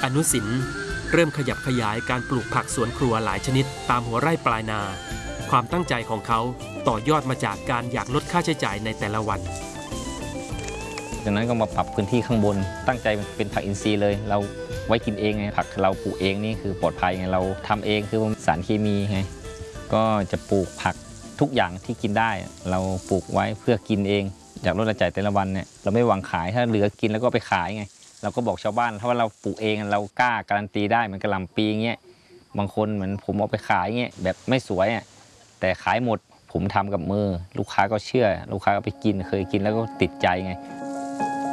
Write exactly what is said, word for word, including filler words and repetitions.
อนุสินเริ่มขยับขยายการปลูกผักสวนครัวหลายชนิดตามหัวไร่ปลายนาความตั้งใจของเขาต่อยอดมาจากการอยากลดค่าใช้จ่ายในแต่ละวันจากนั้นก็มาปรับพื้นที่ข้างบนตั้งใจเป็นผักอินทรีย์เลยเราไว้กินเองไงผักเราปลูกเองนี่คือปลอดภัยไงเราทำเองคือสารเคมีไงก็จะปลูกผักทุกอย่างที่กินได้เราปลูกไว้เพื่อกินเองอยากลดรายจ่ายแต่ละวันเนี่ยเราไม่หวังขายถ้าเหลือกินแล้วก็ไปขายไงเราก็บอกชาวบ้านถ้าว่าเราปลูกเองเรากล้าการันตีได้เหมือนกะหล่ำปีเงี้ยบางคนเหมือนผมเอาไปขายเงี้ยแบบไม่สวยอ่ะแต่ขายหมดผมทำกับมือลูกค้าก็เชื่อลูกค้าก็ไปกินเคยกินแล้วก็ติดใจไง